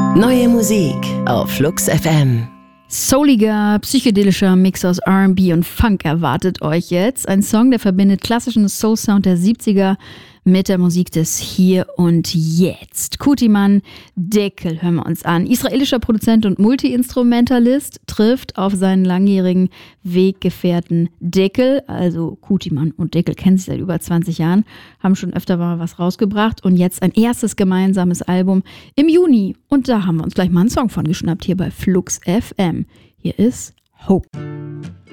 Neue Musik auf Flux FM. Souliger, psychedelischer Mix aus R&B und Funk erwartet euch jetzt. Ein Song, der verbindet klassischen Soul-Sound der 70er mit der Musik des Hier und Jetzt. Kutiman Dekel hören wir uns an. Israelischer Produzent und Multi-Instrumentalist trifft auf seinen langjährigen Weggefährten Dekel. Also Kutiman und Dekel kennen sich seit über 20 Jahren, haben schon öfter mal was rausgebracht und jetzt ein erstes gemeinsames Album im Juni. Und da haben wir uns gleich mal einen Song von geschnappt hier bei Flux FM. Hier ist Hope.